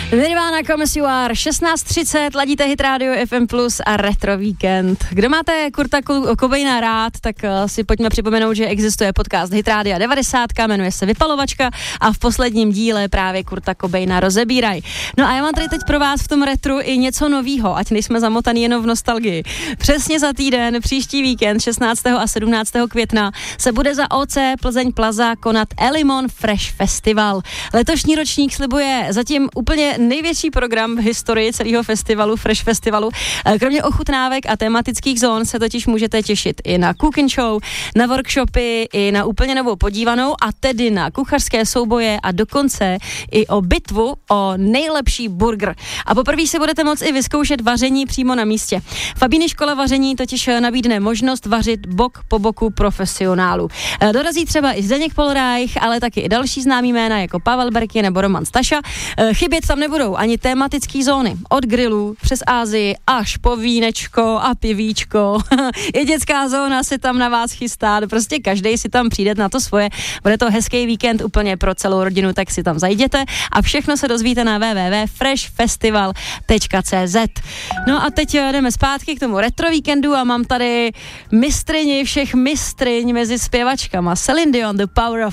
Nirvana, Come As You Are, 16:30, ladíte Hit Radio FM Plus a Retro Víkend. Kdo máte Kurta Cobaina rád, tak si pojďme připomenout, že existuje podcast Hit Radio 90, jmenuje se Vypalovačka a v posledním díle právě Kurta Cobaina rozebíraj. No a já mám tady teď pro vás v tom retru i něco novýho, ať nejsme zamotaný jenom v nostalgii. Přesně za týden, příští víkend, 16. a 17. května, se bude za OC Plzeň Plaza konat Elimon Fresh Festival. Letošní ročník slibuje zatím úplně největší program v historii celého festivalu, Fresh Festivalu. Kromě ochutnávek a tematických zón se totiž můžete těšit i na cooking show, na workshopy, i na úplně novou podívanou, a tedy na kuchařské souboje a dokonce i o bitvu o nejlepší burger. A poprvé si budete moct i vyzkoušet vaření přímo na místě. Fabíny škola vaření totiž nabídne možnost vařit bok po boku profesionálu. Dorazí třeba i Zdeněk Polreich, ale taky i další známý jména jako Pavel Berky nebo Roman Staša. Chybět tam nebudou ani tematické zóny. Od grillů přes Asii až po vínečko a pivíčko. I dětská zóna se tam na vás chystá. Prostě každej si tam přijde na to svoje. Bude to hezký víkend úplně pro celou rodinu, tak si tam zajděte a všechno se dozvíte na www.freshfestival.cz. No a teď jdeme zpátky k tomu retro víkendu a mám tady mistryni všech mistryň mezi zpěvačkama. Celine Dion, The Power of